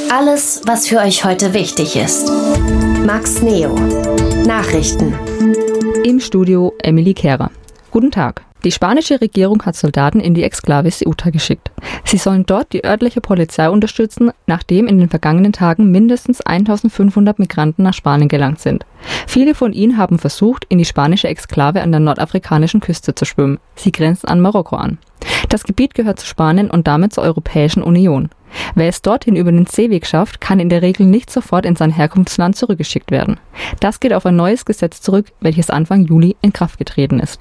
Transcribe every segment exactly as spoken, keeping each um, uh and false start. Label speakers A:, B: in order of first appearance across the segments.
A: Alles, was für euch heute wichtig ist. Max Neo. Nachrichten.
B: Im Studio Emily Kehrer. Guten Tag. Die spanische Regierung hat Soldaten in die Exklave Ceuta geschickt. Sie sollen dort die örtliche Polizei unterstützen, nachdem in den vergangenen Tagen mindestens eintausendfünfhundert Migranten nach Spanien gelangt sind. Viele von ihnen haben versucht, in die spanische Exklave an der nordafrikanischen Küste zu schwimmen. Sie grenzt an Marokko an. Das Gebiet gehört zu Spanien und damit zur Europäischen Union. Wer es dorthin über den Seeweg schafft, kann in der Regel nicht sofort in sein Herkunftsland zurückgeschickt werden. Das geht auf ein neues Gesetz zurück, welches Anfang Juli in Kraft getreten ist.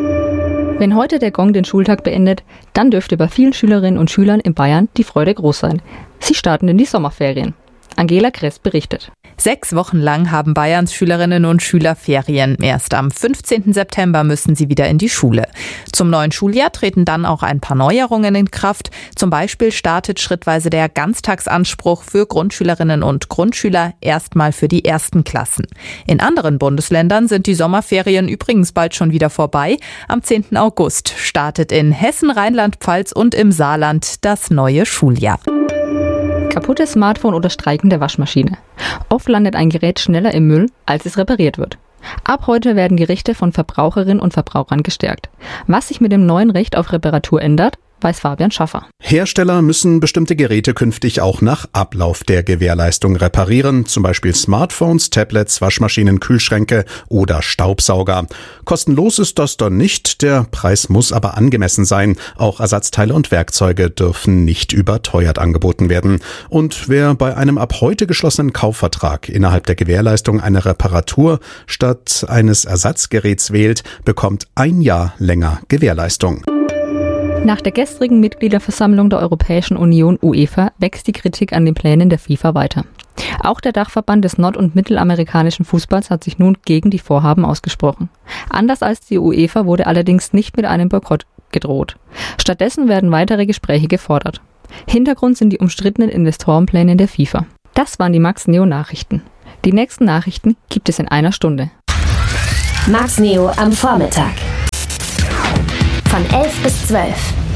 B: Wenn heute der Gong den Schultag beendet, dann dürfte bei vielen Schülerinnen und Schülern in Bayern die Freude groß sein. Sie starten in die Sommerferien. Angela Kress berichtet.
C: Sechs Wochen lang haben Bayerns Schülerinnen und Schüler Ferien. Erst am fünfzehnten September müssen sie wieder in die Schule. Zum neuen Schuljahr treten dann auch ein paar Neuerungen in Kraft. Zum Beispiel startet schrittweise der Ganztagsanspruch für Grundschülerinnen und Grundschüler erstmal für die ersten Klassen. In anderen Bundesländern sind die Sommerferien übrigens bald schon wieder vorbei. Am zehnten August startet in Hessen, Rheinland-Pfalz und im Saarland das neue Schuljahr.
B: Kaputtes Smartphone oder streikende Waschmaschine. Oft landet ein Gerät schneller im Müll, als es repariert wird. Ab heute werden die Rechte von Verbraucherinnen und Verbrauchern gestärkt. Was sich mit dem neuen Recht auf Reparatur ändert, weiß Fabian Schaffer.
D: Hersteller müssen bestimmte Geräte künftig auch nach Ablauf der Gewährleistung reparieren, zum Beispiel Smartphones, Tablets, Waschmaschinen, Kühlschränke oder Staubsauger. Kostenlos ist das dann nicht, der Preis muss aber angemessen sein. Auch Ersatzteile und Werkzeuge dürfen nicht überteuert angeboten werden. Und wer bei einem ab heute geschlossenen Kaufvertrag innerhalb der Gewährleistung eine Reparatur statt eines Ersatzgeräts wählt, bekommt ein Jahr länger Gewährleistung.
B: Nach der gestrigen Mitgliederversammlung der Europäischen Union UEFA wächst die Kritik an den Plänen der FIFA weiter. Auch der Dachverband des nord- und mittelamerikanischen Fußballs hat sich nun gegen die Vorhaben ausgesprochen. Anders als die UEFA wurde allerdings nicht mit einem Boykott gedroht. Stattdessen werden weitere Gespräche gefordert. Hintergrund sind die umstrittenen Investorenpläne der FIFA. Das waren die Max Neo Nachrichten. Die nächsten Nachrichten gibt es in einer Stunde.
A: Max Neo am Vormittag. Von elf bis zwölf.